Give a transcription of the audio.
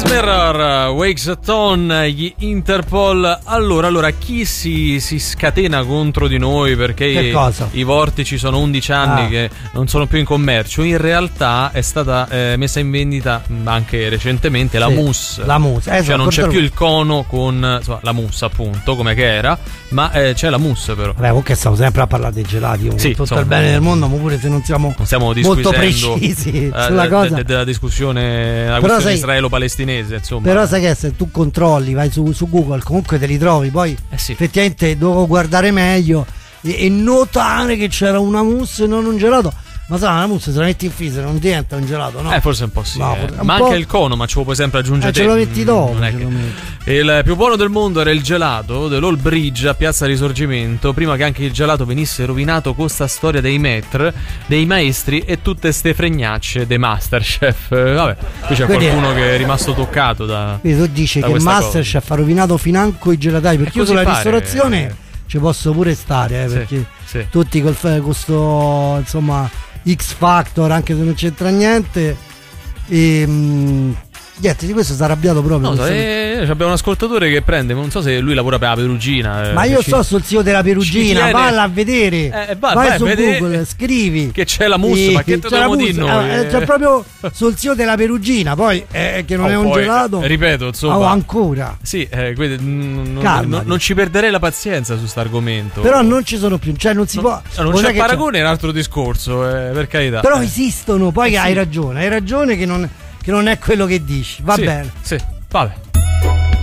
Mirror, Waxaton, gli Interpol. Allora, chi si scatena contro di noi perché i vortici sono 11 anni che non sono più in commercio? In realtà è stata messa in vendita anche recentemente la mousse. La mousse, cioè non c'è più il cono con la mousse, appunto, come che era, ma c'è la mousse però. Vabbè, comunque stiamo sempre a parlare dei gelati, sì, tutto il bene del mondo, ma pure se non siamo molto precisi sulla cosa della discussione, la questione israelo-palestinese, insomma. Però sai che se tu controlli, vai su Google, comunque te li trovi, poi effettivamente devo guardare meglio e notare che c'era una mousse e non un gelato. Ma sai, la mousse se la metti in freezer non diventa un gelato, no? Forse un po' sì. No, ma anche il cono, ma ce lo puoi sempre aggiungere. Ce lo metti dopo. Il più buono del mondo era il gelato dell'All Bridge a Piazza Risorgimento, prima che anche il gelato venisse rovinato con sta storia dei maître, dei maestri e tutte ste fregnacce dei Masterchef. Vabbè, qui c'è qualcuno che è rimasto toccato da. Quindi tu dici che il Masterchef ha rovinato financo i gelatai, perché io sulla ristorazione ci posso pure stare, perché tutti con questo, insomma, X Factor, anche se non c'entra niente, e niente, di questo si è arrabbiato proprio. No, abbiamo un ascoltatore che prende, non so se lui lavora per la Perugina. Ma io so sul sito della Perugina, valla a vedere, vai su Google, scrivi che c'è la mousse, ma che te dobbiamo dire noi? C'è proprio sul sito della Perugina, poi che non è un gelato. Ripeto, insomma. Ancora. Sì, non ci perderei la pazienza su sto argomento. Però non ci sono più, cioè non si può. Non c'è paragone, è un altro discorso, per carità. Però esistono, poi hai ragione che non è quello che dici. Va bene. Sì, vabbè.